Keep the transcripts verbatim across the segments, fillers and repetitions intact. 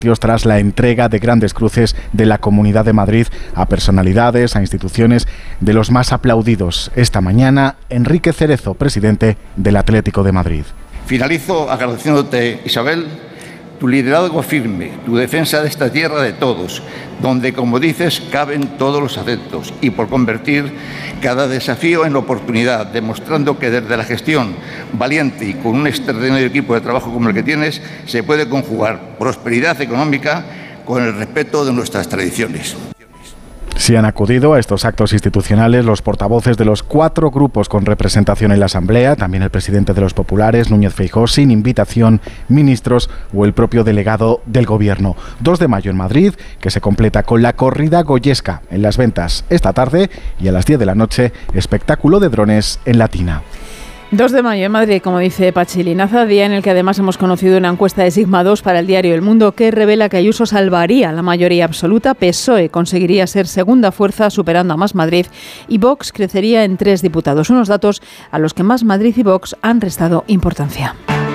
tras la entrega de grandes cruces de la Comunidad de Madrid a personalidades, a instituciones de los más aplaudidos. Esta mañana, Enrique Cerezo, presidente del Atlético de Madrid. Finalizo agradeciéndote, Isabel, tu liderazgo firme, tu defensa de esta tierra de todos, donde, como dices, caben todos los adeptos, y por convertir cada desafío en oportunidad, demostrando que desde la gestión valiente y con un extraordinario equipo de trabajo como el que tienes, se puede conjugar prosperidad económica con el respeto de nuestras tradiciones. Sí han acudido a estos actos institucionales los portavoces de los cuatro grupos con representación en la Asamblea, también el presidente de los Populares, Núñez Feijóo, sin invitación, ministros o el propio delegado del Gobierno. dos de mayo en Madrid, que se completa con la corrida goyesca en Las Ventas esta tarde, y a las diez de la noche, espectáculo de drones en Latina. dos de mayo en Madrid, como dice Pachi Linaza, día en el que además hemos conocido una encuesta de Sigma dos para el diario El Mundo que revela que Ayuso salvaría la mayoría absoluta, P S O E conseguiría ser segunda fuerza superando a Más Madrid y Vox crecería en tres diputados, unos datos a los que Más Madrid y Vox han restado importancia.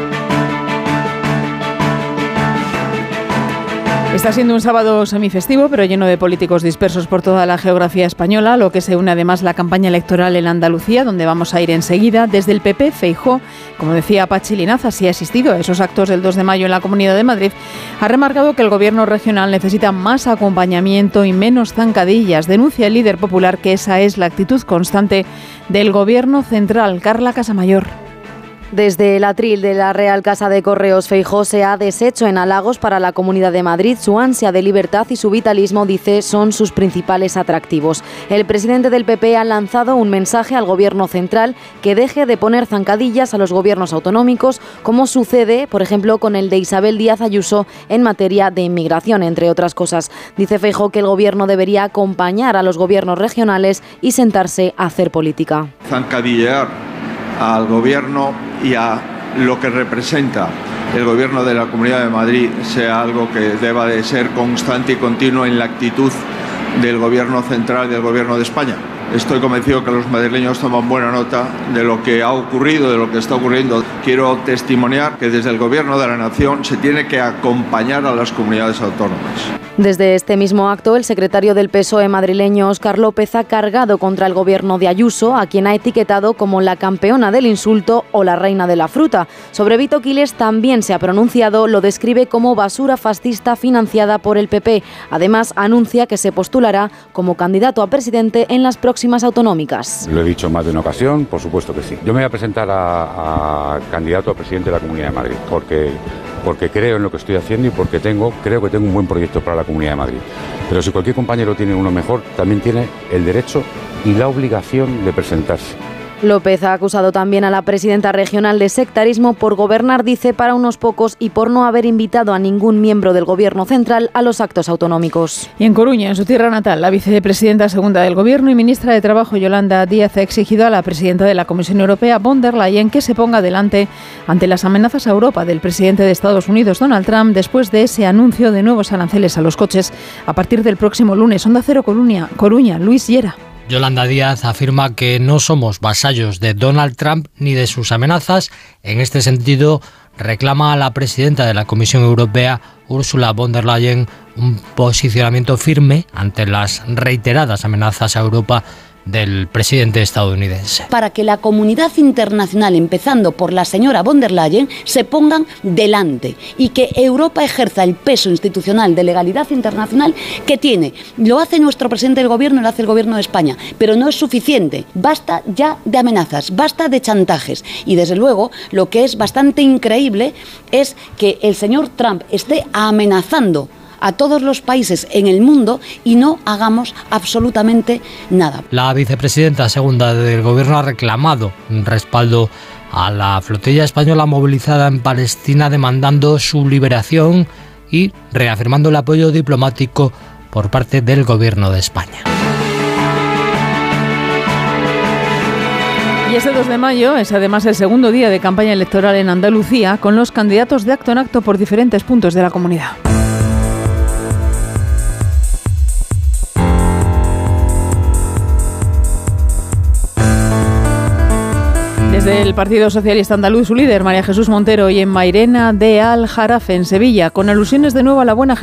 Está siendo un sábado semifestivo, pero lleno de políticos dispersos por toda la geografía española, lo que se une además la campaña electoral en Andalucía, donde vamos a ir enseguida. Desde el P P, Feijóo, como decía Pachi Linaza, si ha asistido a esos actos del dos de mayo en la Comunidad de Madrid, ha remarcado que el gobierno regional necesita más acompañamiento y menos zancadillas. Denuncia el líder popular que esa es la actitud constante del gobierno central. Carla Casamayor. Desde el atril de la Real Casa de Correos, Feijóo se ha deshecho en halagos para la Comunidad de Madrid. Su ansia de libertad y su vitalismo, dice, son sus principales atractivos. El presidente del P P ha lanzado un mensaje al gobierno central que deje de poner zancadillas a los gobiernos autonómicos, como sucede, por ejemplo, con el de Isabel Díaz Ayuso en materia de inmigración, entre otras cosas. Dice Feijóo que el gobierno debería acompañar a los gobiernos regionales y sentarse a hacer política. Zancadillear al gobierno y a lo que representa el gobierno de la Comunidad de Madrid sea algo que deba de ser constante y continuo en la actitud del gobierno central y del gobierno de España. Estoy convencido que los madrileños toman buena nota de lo que ha ocurrido, de lo que está ocurriendo. Quiero testimoniar que desde el gobierno de la nación se tiene que acompañar a las comunidades autónomas. Desde este mismo acto, el secretario del P S O E madrileño, Óscar López, ha cargado contra el gobierno de Ayuso, a quien ha etiquetado como la campeona del insulto o la reina de la fruta. Sobre Vito Quiles también se ha pronunciado, lo describe como basura fascista financiada por el P P. Además, anuncia que se postulará como candidato a presidente en las próximas autonómicas. Lo he dicho más de una ocasión, por supuesto que sí. Yo me voy a presentar a, a candidato a presidente de la Comunidad de Madrid, porque... porque creo en lo que estoy haciendo y porque tengo, creo que tengo un buen proyecto para la Comunidad de Madrid. Pero si cualquier compañero tiene uno mejor, también tiene el derecho y la obligación de presentarse. López ha acusado también a la presidenta regional de sectarismo por gobernar, dice, para unos pocos y por no haber invitado a ningún miembro del gobierno central a los actos autonómicos. Y en Coruña, en su tierra natal, la vicepresidenta segunda del gobierno y ministra de Trabajo, Yolanda Díaz, ha exigido a la presidenta de la Comisión Europea, von der Leyen, que se ponga delante ante las amenazas a Europa del presidente de Estados Unidos, Donald Trump, después de ese anuncio de nuevos aranceles a los coches a partir del próximo lunes. Onda Cero Coruña, Coruña, Luis Llera. Yolanda Díaz afirma que no somos vasallos de Donald Trump ni de sus amenazas. En este sentido, reclama a la presidenta de la Comisión Europea, Ursula von der Leyen, un posicionamiento firme ante las reiteradas amenazas a Europa del presidente estadounidense. Para que la comunidad internacional, empezando por la señora von der Leyen, se pongan delante y que Europa ejerza el peso institucional de legalidad internacional que tiene. Lo hace nuestro presidente del gobierno, lo hace el gobierno de España, pero no es suficiente. Basta ya de amenazas, basta de chantajes. Y desde luego, lo que es bastante increíble es que el señor Trump esté amenazando a todos los países en el mundo y no hagamos absolutamente nada. La vicepresidenta segunda del gobierno ha reclamado un respaldo a la flotilla española movilizada en Palestina, demandando su liberación y reafirmando el apoyo diplomático por parte del gobierno de España. Y este dos de mayo es además el segundo día de campaña electoral en Andalucía, con los candidatos de acto en acto por diferentes puntos de la comunidad. Desde el Partido Socialista Andaluz, su líder, María Jesús Montero, y en Mairena de Aljarafe, en Sevilla, con alusiones de nuevo a la buena gestión